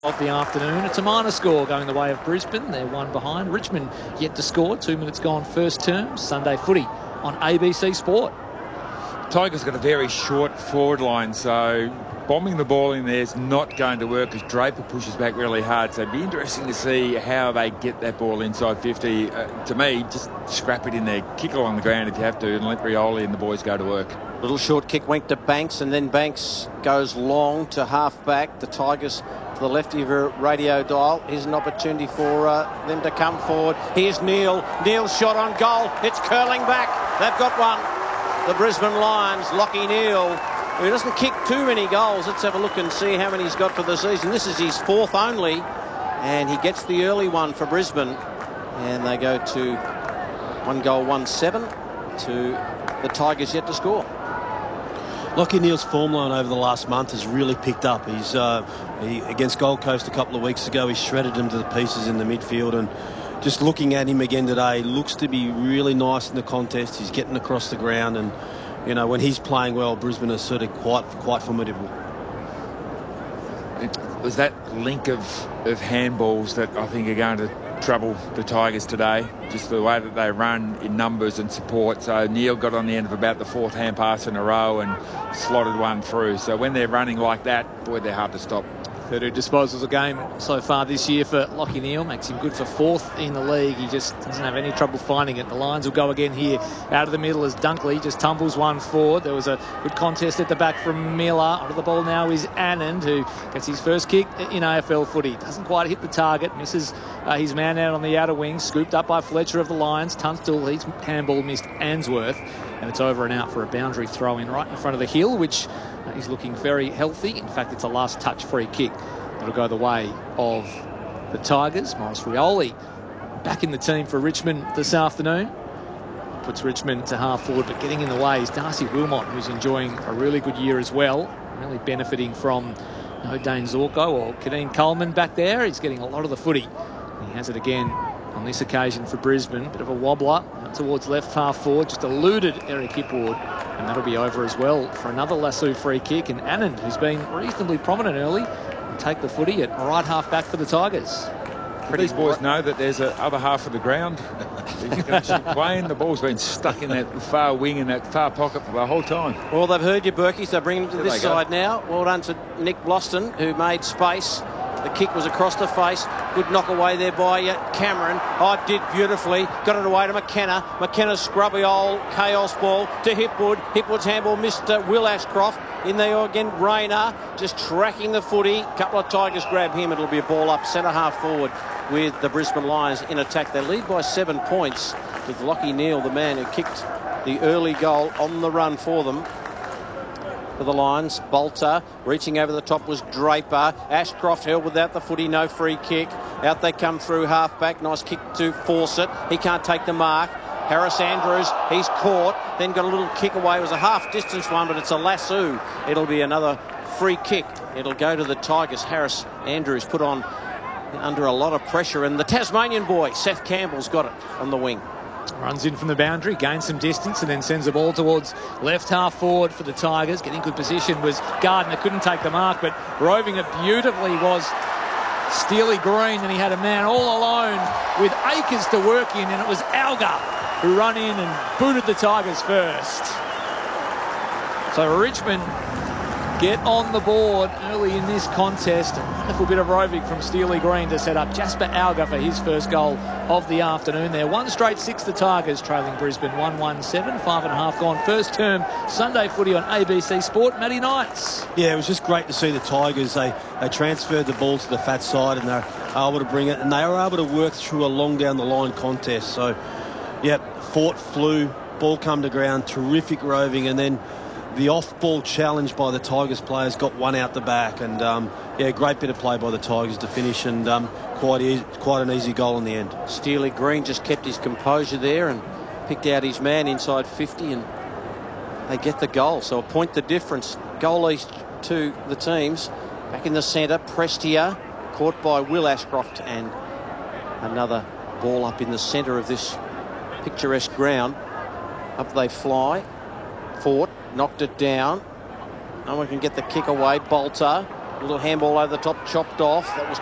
of the afternoon. It's a minor score going the way of Brisbane. They're one behind. Richmond yet to score. 2 minutes gone first term. Sunday footy on ABC Sport. Tigers got a very short forward line, so bombing the ball in there is not going to work as Draper pushes back really hard. So it'd be interesting to see how they get that ball inside 50. To me, just scrap it in there. Kick it along the ground if you have to and let Rioli and the boys go to work. Little short kick went to Banks, and then Banks goes long to half back. The Tigers to the left of your radio dial. Here's an opportunity for them to come forward. Here's Neil. Neil's shot on goal. It's curling back. They've got one. The Brisbane Lions, Lachie Neale, who doesn't kick too many goals. Let's have a look and see how many he's got for the season. This is his fourth only, and he gets the early one for Brisbane. And they go to 1-7 to the Tigers yet to score. Lachie Neale's form line over the last month has really picked up. He's against Gold Coast a couple of weeks ago, he shredded them to the pieces in the midfield, and just looking at him again today, looks to be really nice in the contest. He's getting across the ground, and you know, when he's playing well, Brisbane is sort of quite formidable. It was that link of handballs that I think are going to trouble the Tigers today, just the way that they run in numbers and support. So Neale got on the end of about the fourth hand pass in a row and slotted one through. So when they're running like that, boy, they're hard to stop. 30 disposals a game so far this year for Lachie Neale. Makes him good for fourth in the league. He just doesn't have any trouble finding it. The Lions will go again here out of the middle as Dunkley just tumbles one forward. There was a good contest at the back from Miller. Onto the ball now is Anand, who gets his first kick in AFL footy. Doesn't quite hit the target. Misses his man out on the outer wing. Scooped up by Fletcher of the Lions. Tunstall, his handball missed Answorth. And it's over and out for a boundary throw in right in front of the hill, which is looking very healthy. In fact, it's a last touch free kick. It'll go the way of the Tigers. Maurice Rioli back in the team for Richmond this afternoon. Puts Richmond to half forward, but getting in the way is Darcy Wilmot, who's enjoying a really good year as well. Really benefiting from Dane Zorko or Kadeen Coleman back there. He's getting a lot of the footy. He has it again on this occasion for Brisbane. Bit of a wobbler out towards left half forward. Just eluded Eric Hipwood. And that'll be over as well for another Lasoo free kick. And Anand, who's been reasonably prominent early, will take the footy at right half back for the Tigers. These boys know that there's a other half of the ground. He's going to keep playing. The ball's been stuck in that far wing, in that far pocket for the whole time. Well, they've heard you, Berkey, so bringing him to this side now. Well done to Nick Bloston, who made space. The kick was across the face. Good knock away there by Cameron. Oh, did beautifully. Got it away to McKenna. McKenna's scrubby old chaos ball to Hipwood. Hipwood's handball missed Will Ashcroft. In there again, Rayner just tracking the footy. A couple of Tigers grab him. It'll be a ball up centre half forward with the Brisbane Lions in attack. They lead by 7 points with Lachie Neale, the man who kicked the early goal on the run for them. For the Lions, Bolter reaching over the top was Draper. Ashcroft held without the footy, no free kick. Out they come through half back. Nice kick to Fawcett. He can't take the mark. Harris Andrews, he's caught, then got a little kick away. It was a half distance one, but it's a lasso. It'll be another free kick. It'll go to the Tigers. Harris Andrews put on under a lot of pressure, and the Tasmanian boy, Seth Campbell's got it on the wing. Runs in from the boundary, gains some distance, and then sends the ball towards left half forward for the Tigers. Getting good position was Gardner, couldn't take the mark, but roving it beautifully was Steely Green, and he had a man all alone with acres to work in, and it was Alga who run in and booted the Tigers first. So Richmond get on the board early in this contest. A wonderful bit of roving from Steely Green to set up Jasper Alga for his first goal of the afternoon there. 1 straight 6 the Tigers, trailing Brisbane 1-1-7, 5.5 gone. First term Sunday footy on ABC Sport. Matty Knights. Yeah, it was just great to see the Tigers. They transferred the ball to the fat side, and they're able to bring it, and they were able to work through a long down the line contest. So, yep, fought, flew, ball come to ground, terrific roving, and then the off-ball challenge by the Tigers players got one out the back, and yeah, great bit of play by the Tigers to finish, and quite an easy goal in the end. Steely Green just kept his composure there and picked out his man inside 50, and they get the goal. So a point the difference. Goal each to the teams. Back in the centre, Prestia caught by Will Ashcroft, and another ball up in the centre of this picturesque ground. Up they fly. Fought, knocked it down. No one can get the kick away. Bolter little handball over the top, chopped off. That was